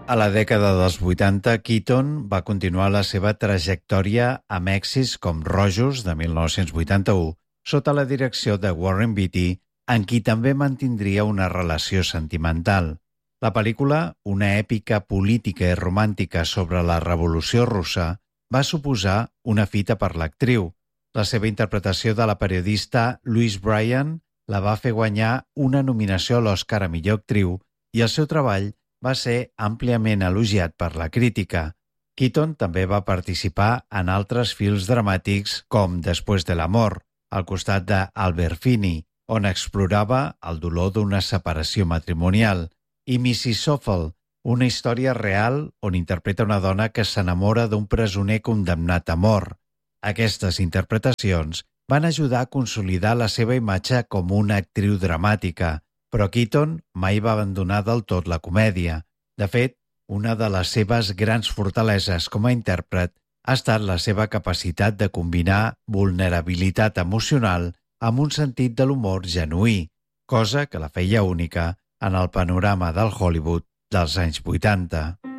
A la dècada dels 80, Keaton va continuar la seva trajectòria amb èxits com Rojos, de 1981, sota la direcció de Warren Beatty, en qui també mantindria una relació sentimental. La pel·lícula, una èpica política i romàntica sobre la Revolució Russa, va suposar una fita per l'actriu. La seva interpretació de la periodista Louise Bryan la va fer guanyar una nominació a l'Oscar a millor actriu i el seu treball va ser àmpliament elogiat per la crítica. Keaton també va participar en altres films dramàtics com Després de l'amor, al costat d'Albert Finney, on explorava el dolor d'una separació matrimonial, i Mrs. Soffel, una història real on interpreta una dona que s'enamora d'un presoner condemnat a mort. Aquestes interpretacions van ajudar a consolidar la seva imatge com una actriu dramàtica, però Keaton mai va abandonar del tot la comèdia. De fet, una de les seves grans fortaleses com a intèrpret ha estat la seva capacitat de combinar vulnerabilitat emocional amb un sentit de l'humor genuí, cosa que la feia única en el panorama del Hollywood dels anys 80.